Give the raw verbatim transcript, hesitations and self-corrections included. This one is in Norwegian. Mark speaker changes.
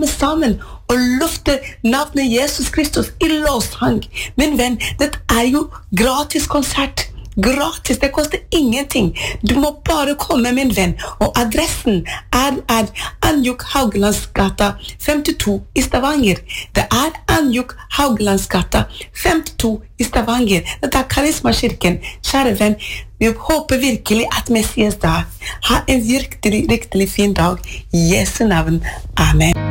Speaker 1: komme sammen og lufte navnet Jesus Kristus i lovsang. Min venn, det er jo gratis konsert. Gratis, det koster ingenting. Du må bare komme, min venn. Og adressen er, er Anjuk Hauglandsgata femtito i Stavanger. Det er Anjuk Hauglandsgata femtito i Stavanger. Det er Karismakirken. Kjære venn, vi håper virkelig at Messias da. Ha en virkelig, virkelig fin dag. I Jesu navn. Amen.